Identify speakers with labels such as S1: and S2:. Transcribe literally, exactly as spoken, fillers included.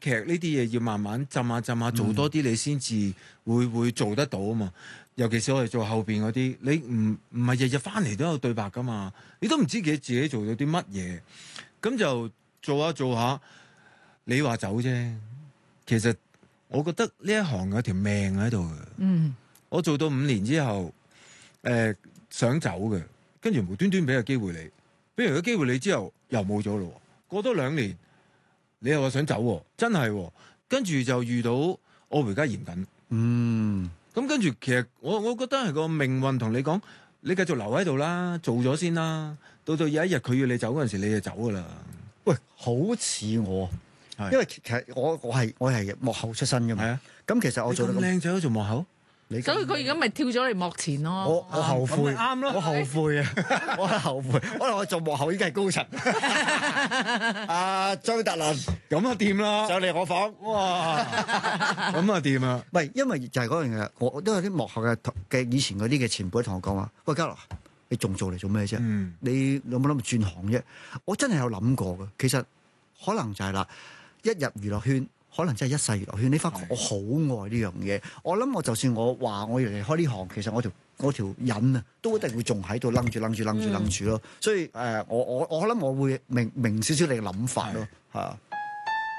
S1: 劇呢啲嘢要慢慢浸下浸下做多啲，你先至會會做得到啊嘛。尤其是我哋做後邊嗰啲，你唔唔係日日翻嚟都有對白噶嘛，你都唔知自己自己做到啲乜嘢，咁就做下做下。你話走啫，其實我覺得呢一行有條命喺度嘅。
S2: 嗯，
S1: 我做到五年之後，誒、呃、想走嘅，跟住無端端俾個機會你，俾完個機會你之後又冇咗咯。過多兩年，你又話想走，真係，跟住就遇到我而家嚴謹。
S3: 嗯。
S1: 咁跟住，其實我我覺得係個命運同你講，你繼續留喺度啦，做咗先啦。到到有一日佢要你走嗰陣時，你就走噶啦。
S3: 喂，好似我，
S1: 係
S3: 因為其實我我係我係幕後出身噶嘛。
S1: 係啊，
S3: 咁其實我做到
S1: 你咁靚仔都做幕後，
S3: 你
S2: 所以佢而家咪跳咗嚟幕前咯。
S3: 我我後悔，
S1: 咁咪啱咯
S3: 我後悔啊！我係後悔，可能我做幕後已經係高層。阿張達倫
S1: 咁啊掂啦，
S3: 上嚟我房，
S1: 哇，咁啊掂啊！
S3: 唔係因為就係嗰樣嘢，我都有啲幕後嘅嘅以前嗰啲嘅前輩同我講話，喂嘉樂，你仲做嚟做咩啫？
S1: 嗯，
S3: 你有冇諗住轉行啫？我真係有諗過嘅，其實可能就係啦，一入娛樂圈。可能真係一世娛樂圈，你發覺我好愛呢樣嘢。我諗我就算我話我要離開呢行，其實我條我條癮啊，都一定會仲喺度擸住擸住擸住擸住咯。所以誒、呃，我我我諗我會明明少少你嘅諗法咯，嚇。